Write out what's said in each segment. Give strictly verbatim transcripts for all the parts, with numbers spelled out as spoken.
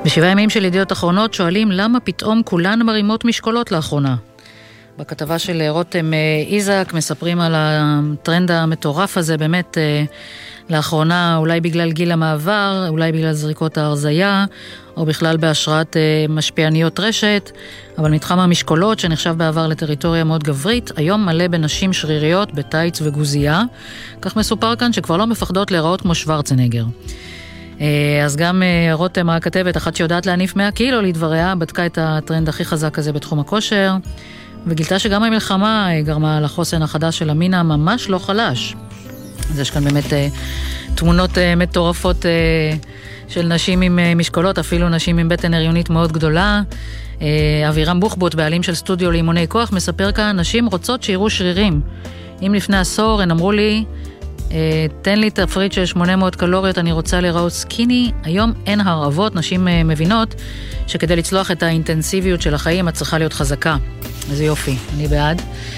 בשבעה ימים של ידיעות אחרונות שואלים למה פתאום כולן מרימות משקולות לאחרונה. בכתבה של רותם איזק מספרים על הטרנד המטורף הזה, באמת לאחרונה אולי בגלל גיל המעבר, אולי בגלל זריקות ההרזיה, או בכלל בהשראת משפיעניות רשת, אבל מתחם המשקולות שנחשב בעבר לטריטוריה מאוד גברית, היום מלא בנשים שריריות, בטייץ וגוזייה, כך מסופר כאן שכבר לא מפחדות להיראות כמו שוורצנגר. אז גם רותם הכתבת, אחת שיודעת להניף מאה קילו לדבריה, בדקה את הטרנד הכי חזק הזה בתחום הכושר, וגילתה שגם המלחמה גרמה לחוסן החדש של המינה ממש לא חלש. אז יש כאן באמת תמונות מטורפות של נשים עם משקולות, אפילו נשים עם בטן הריונית מאוד גדולה. אבירם בוחבוט, בעלים של סטודיו לאימוני כוח, מספר כאן, נשים רוצות שיראו שרירים. אם לפני עשור הן אמרו לי, תן לי תפריט של שמונה מאות קלוריות, אני רוצה לראות סקיני. היום אין הרעבות, נשים מבינות שכדי לצלוח את האינטנסיביות של החיים את צריכה להיות חזקה. איזה יופי, אני בעד.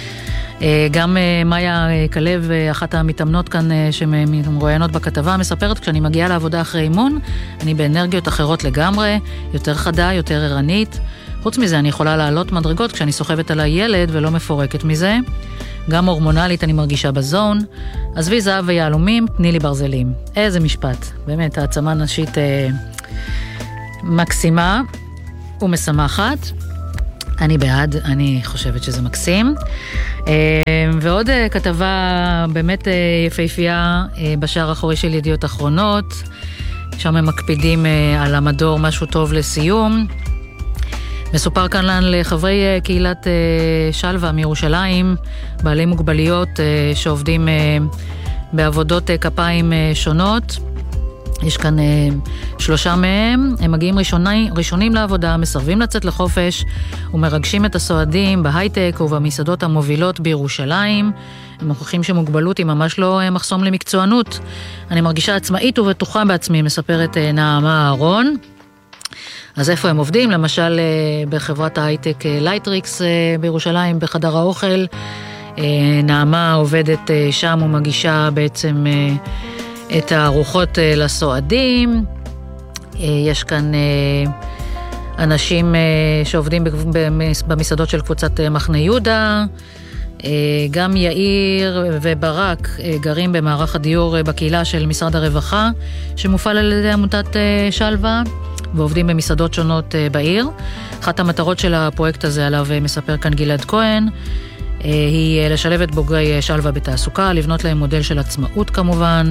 גם מאיה כלב, אחת המתאמנות כאן שמרואיינות בכתבה, מספרת, כשאני מגיעה לעבודה אחרי אימון, אני באנרגיות אחרות לגמרי, יותר חדה, יותר ערנית. חוץ מזה, אני יכולה לעלות מדרגות כשאני סוחבת על הילד ולא מפורקת מזה. גם הורמונלית אני מרגישה בזון. עזבי זהב ויעלומים, תני לי ברזלים. איזה משפט. באמת, העצמה נשית אה, מקסימה ומשמחת. אני בעד, אני חושבת שזה מקסים. אה, ועוד אה, כתבה באמת אה, יפהפייה אה, בשער האחורי של ידיעות אחרונות. שם הם מקפידים אה, על המדור משהו טוב לסיום. מסופר כאן לחברי קהילת שלווה מירושלים, בעלי מוגבליות שעובדים בעבודות כפיים שונות. יש כאן שלושה מהם, הם מגיעים ראשוני, ראשונים לעבודה, מסרבים לצאת לחופש ומרגשים את הסועדים בהייטק ובמסעדות המובילות בירושלים. הם מוכיחים שמוגבלות היא ממש לא מחסום למקצוענות. אני מרגישה עצמאית ובטוחה בעצמי, מספרת נעמה אהרון. אז איפה הם עובדים? למשל בחברת ההייטק לייטריקס בירושלים, בחדר האוכל. נעמה עובדת שם ומגישה בעצם את הארוחות לסועדים. יש כאן אנשים שעובדים במסעדות של קבוצת מחנה יהודה. גם יאיר וברק גרים במערך הדיור בקהילה של משרד הרווחה, שמופעל על ידי עמותת שלווה, ועובדים במסעדות שונות בעיר. אחת המטרות של הפרויקט הזה, עליו מספר כאן גלעד כהן, היא לשלב את בוגרי שלווה בתעסוקה, לבנות להם מודל של עצמאות כמובן.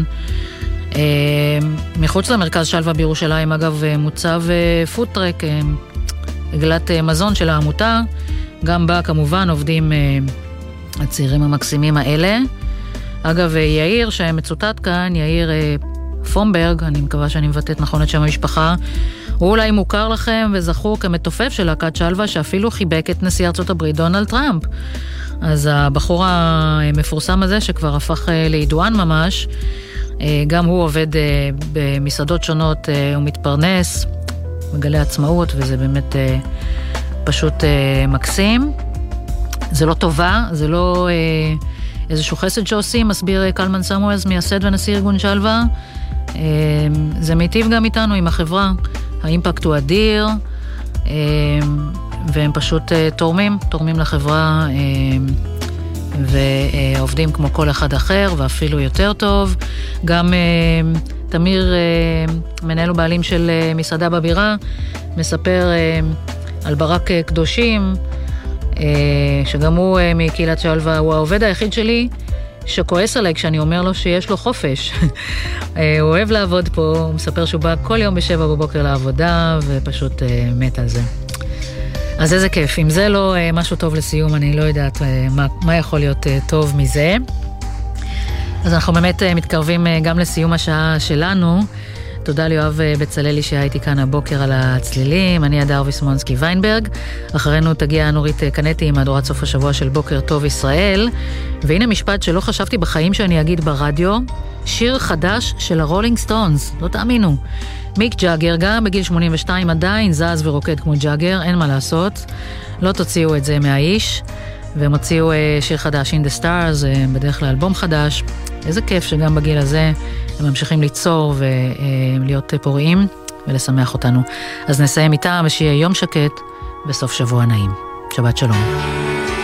מחוץ למרכז שלווה בירושלים, אגב, מוצב פודטרק, עגלת מזון של העמותה, גם בה כמובן עובדים הצעירים המקסימים האלה. אגב, יאיר שמצוטט כאן, יאיר פומברג, אני מקווה שאני מבטאת נכון את שם המשפחה, הוא אולי מוכר לכם וזכור כמתופף של להקת שלווה, שאפילו חיבק את נשיא ארצות הברית דונלד טראמפ. אז הבחור המפורסם הזה שכבר הפך לידוען ממש, גם הוא עובד במסעדות שונות, הוא מתפרנס, מגלה עצמאות, וזה באמת פשוט מקסים. זה לא טובה, זה לא איזשהו חסד שעושים, מסביר קלמן סמואלס, מייסד ונשיא ארגון שלווה. זה מיטיב גם איתנו, עם החברה. האימפקט הוא אדיר, והם פשוט תורמים, תורמים לחברה, ועובדים כמו כל אחד אחר, ואפילו יותר טוב. גם תמיר, מנהל ובעלים של מסעדה בבירה, מספר על ברק קדושים, שגם הוא מקהילת שלווה, הוא העובד היחיד שלי שכועס עליי כשאני אומר לו שיש לו חופש. הוא אוהב לעבוד פה, הוא מספר שהוא בא כל יום בשבע בבוקר לעבודה, ופשוט מת על זה. אז איזה כיף, אם זה לא משהו טוב לסיום, אני לא יודעת מה, מה יכול להיות טוב מזה. אז אנחנו באמת מתקרבים גם לסיום השעה שלנו. תודה ליואב בצללי שהייתי כאן הבוקר על הצלילים. אני הדר ויסמונסקי ויינברג. אחרינו תגיע נורית קנטי עם מהדורת סוף השבוע של בוקר טוב ישראל. והנה משפט שלא חשבתי בחיים שאני אגיד ברדיו. שיר חדש של הרולינג סטונס. לא תאמינו. מיק ג'אגר, גם בגיל שמונים ושתיים עדיין זז ורוקד כמו ג'אגר, אין מה לעשות. לא תוציאו את זה מהאיש. והם הוציאו שיר חדש, In the Stars, בדרך כלל אלבום חדש. איזה כיף שגם בגיל הזה הם ממשיכים ליצור ולהיות פוריים. ולשמח אותנו. אז נסיים איתה, ושיהיה יום שקט וסוף שבוע נעים. שבת שלום.